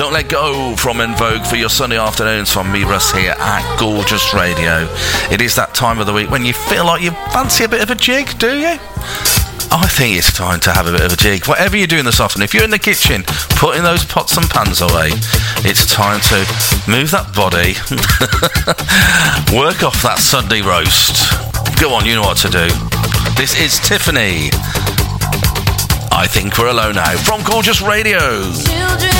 Don't Let Go from En Vogue for your Sunday afternoons from me, Russ, here at Gorgeous Radio. It is that time of the week when you feel like you fancy a bit of a jig, do you? I think it's time to have a bit of a jig. Whatever you're doing this afternoon, if you're in the kitchen putting those pots and pans away, it's time to move that body, work off that Sunday roast. Go on, you know what to do. This is Tiffany. I think we're alone now from Gorgeous Radio. Children